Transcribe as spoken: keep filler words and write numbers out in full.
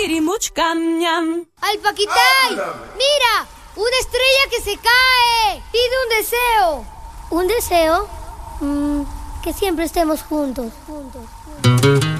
¡Al Paquitay! ¡Mira! ¡Una estrella que se cae! ¡Pide un deseo! ¿Un deseo? Mm, que siempre estemos juntos, juntos.